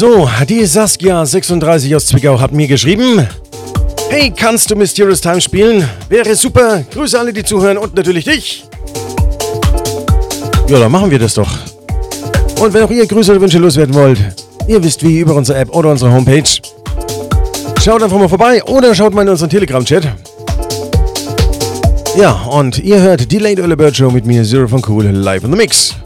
So, die Saskia36 aus Zwickau hat mir geschrieben: Hey, kannst du Mysterious Time spielen? Wäre super. Grüße alle, die zuhören und natürlich dich. Ja, dann machen wir das doch. Und wenn auch ihr Grüße oder Wünsche loswerden wollt, ihr wisst wie, über unsere App oder unsere Homepage. Schaut einfach mal vorbei oder schaut mal in unseren Telegram-Chat. Ja, und ihr hört die Late Early Bird Show mit mir, Zero von Cool, live in the Mix.